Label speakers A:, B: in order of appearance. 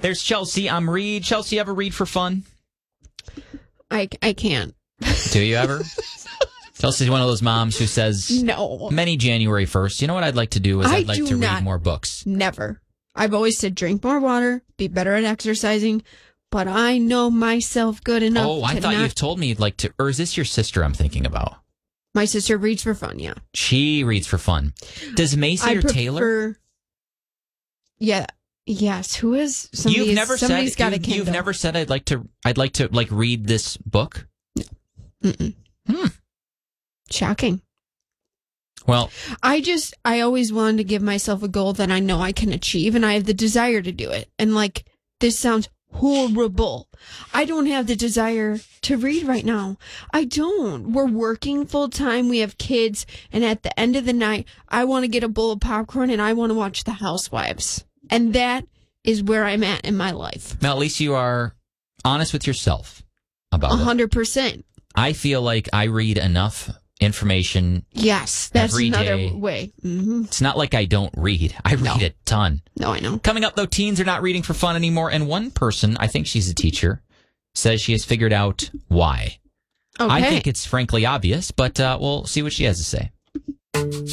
A: There's Chelsea. I'm Reed. Chelsea, ever read for fun?
B: I can't.
A: Do you ever? Chelsea's one of those moms who says,
B: no.
A: Many January 1st, you know what I'd like to do is I'd like to read more books.
B: Never. I've always said drink more water, be better at exercising, but I know myself good enough.
A: Oh, I thought you've told me you'd like to, or is this your sister I'm thinking about?
B: My sister reads for fun, yeah.
A: She reads for fun. Does Macy or Taylor?
B: Yeah. Yes. Who is? Somebody's got a Kindle.
A: You've never said I'd like to like read this book?
B: No. Mm-mm. Shocking.
A: Well,
B: I always wanted to give myself a goal that I know I can achieve, and I have the desire to do it. And this sounds horrible. I don't have the desire to read right now. I don't. We're working full time. We have kids. And at the end of the night, I want to get a bowl of popcorn and I want to watch The Housewives. And that is where I'm at in my life.
A: Now, at least you are honest with yourself about
B: 100%.
A: I feel like I read enough information.
B: Yes, that's
A: every
B: another
A: day.
B: way. Mm-hmm.
A: It's not like I don't read. I read a ton.
B: No, I know.
A: Coming up, though, teens are not reading for fun anymore. And one person, I think she's a teacher, says she has figured out why.
B: Okay.
A: I think it's frankly obvious, but we'll see what she has to say.